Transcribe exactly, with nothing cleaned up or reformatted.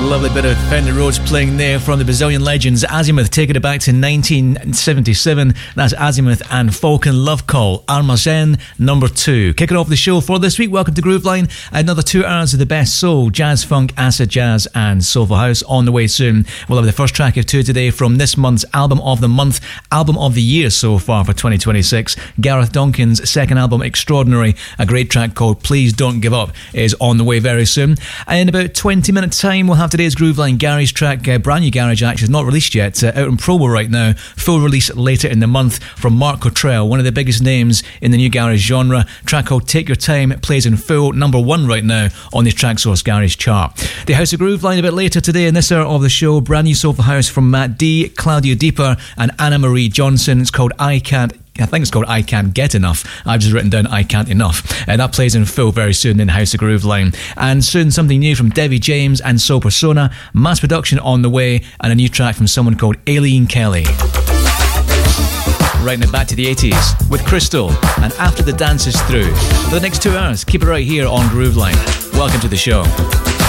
Lovely bit of Fender Rhodes playing there from the Brazilian legends Azimuth, taking it back to nineteen seventy-seven. That's Azimuth and Falcon Love Call, Armazen number two. Kicking off the show for this week, welcome to Grooveline. Another two hours of the best soul, jazz, funk, acid jazz and soulful house on the way soon. We'll have the first track of two today from this month's Album of the Month, Album of the Year so far for twenty twenty-six. Gareth Duncan's second album, Extraordinary, a great track called Please Don't Give Up, is on the way very soon. And in about twenty minutes time, we'll have today's Grooveline Garage track, uh, brand new Garage actually, not released yet, uh, out in promo right now, full release later in the month from Mark Cottrell, one of the biggest names in the new Garage genre. Track called Take Your Time, it plays in full, number one right now on the Tracksource Garage chart. The House of Grooveline a bit later today in this hour of the show, brand new soulful house from Matt D, Claudio Deeper and Anna Marie Johnson. It's called I Can't I think it's called I Can't Get Enough. I've just written down I Can't Enough. And uh, that plays in full very soon in House of Grooveline. And soon something new from Debbie James and Soul Persona, Mass Production on the way, and a new track from someone called Aileen Kelly. Right now back to the eighties with Crystal and After the Dance Is Through. For the next two hours, keep it right here on Grooveline. Welcome to the show.